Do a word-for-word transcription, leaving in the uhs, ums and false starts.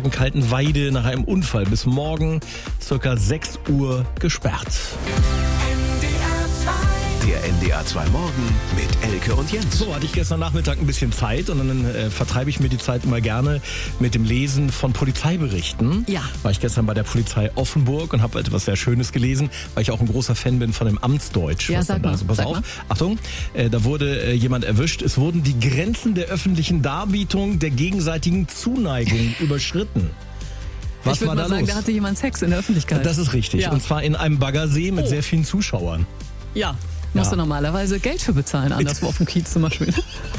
in Kaltenweide nach einem Unfall bis morgen circa sechs Uhr gesperrt. Der N D R zwei Morgen mit Elke und Jens. So, hatte ich gestern Nachmittag ein bisschen Zeit und dann äh, vertreibe ich mir die Zeit immer gerne mit dem Lesen von Polizeiberichten. Ja. War ich gestern bei der Polizei Offenburg und habe etwas sehr Schönes gelesen, weil ich auch ein großer Fan bin von dem Amtsdeutsch. Ja, was sag dann da mal, so, pass sag auf, mal. Achtung, äh, da wurde äh, jemand erwischt. Es wurden die Grenzen der öffentlichen Darbietung der gegenseitigen Zuneigung überschritten. Was ich würde war mal da sagen, los? da hatte jemand Sex in der Öffentlichkeit. Das ist richtig. Ja. Und zwar in einem Baggersee mit Oh. sehr vielen Zuschauern. Ja, musst du normalerweise Geld für bezahlen, anderswo auf dem Kiez zum Beispiel.